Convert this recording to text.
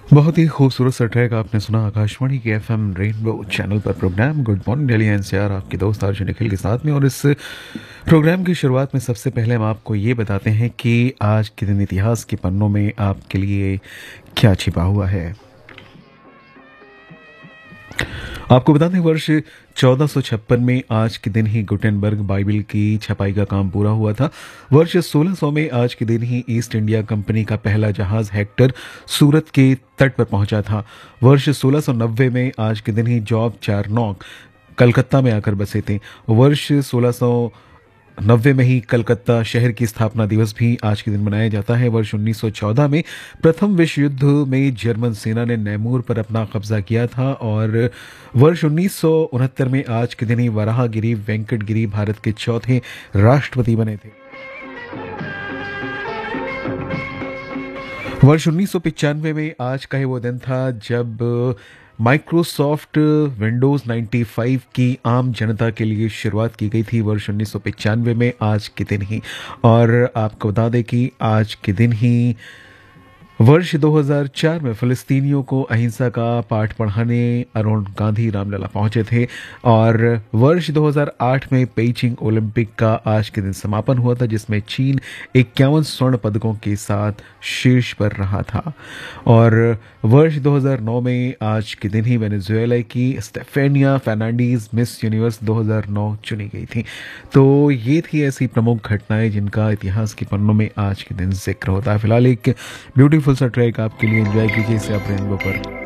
बहुत ही खूबसूरत सा ट्रैक आपने सुना आकाशवाणी के एफएम रेनबो चैनल पर programme good morning Delhi NCR आपके दोस्त अर्जुन निखिल के साथ में। और इस प्रोग्राम की शुरुआत में सबसे पहले हम आपको ये बताते हैं कि आज के दिन इतिहास के पन्नों में आपके लिए क्या छिपा हुआ है। आपको बता दें वर्ष 1456 में आज के दिन ही गुटेनबर्ग बाइबिल की छपाई का काम पूरा हुआ था। वर्ष 1600 में आज के दिन ही ईस्ट इंडिया कंपनी का पहला जहाज हेक्टर सूरत के तट पर पहुंचा था। वर्ष 1690 में आज के दिन ही जॉब चारनॉक कलकत्ता में आकर बसे थे। वर्ष 1690 में ही कलकत्ता शहर की स्थापना दिवस भी आज के दिन मनाया जाता है। वर्ष 1914 में प्रथम विश्व युद्ध में जर्मन सेना ने नैमूर पर अपना कब्जा किया था। और वर्ष 1969 में आज के दिन ही वराहगिरी वेंकट गिरी भारत के चौथे राष्ट्रपति बने थे। वर्ष 1995 में आज का ही वो दिन था जब माइक्रोसॉफ्ट विंडोज 95 की आम जनता के लिए शुरुआत की गई थी। वर्ष 1995 में आज के दिन ही। और आपको बता दें कि आज के दिन ही वर्ष 2004 में फिलिस्तीनियों को अहिंसा का पाठ पढ़ाने अरुण गांधी रामलला पहुंचे थे। और वर्ष 2008 में पेइचिंग ओलंपिक का आज के दिन समापन हुआ था, जिसमें चीन 51 स्वर्ण पदकों के साथ शीर्ष पर रहा था। और वर्ष 2009 में आज के दिन ही वेनेजुएला की स्टेफेनिया फर्नांडीज मिस यूनिवर्स 2009 चुनी गई थी। तो ये थी ऐसी प्रमुख घटनाएं जिनका इतिहास के पन्नों में आज के दिन जिक्र होता है। फिलहाल एक ब्यूटीफुल सा ट्रैक आपके लिए एंजॉय कीजिए इसे आप रेनबो पर।